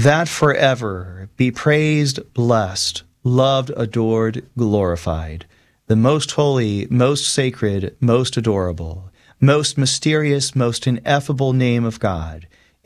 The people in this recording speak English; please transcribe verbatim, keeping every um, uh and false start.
that forever be praised, blessed, loved, adored, glorified, the most holy, most sacred, most adorable, most mysterious, most ineffable name of God,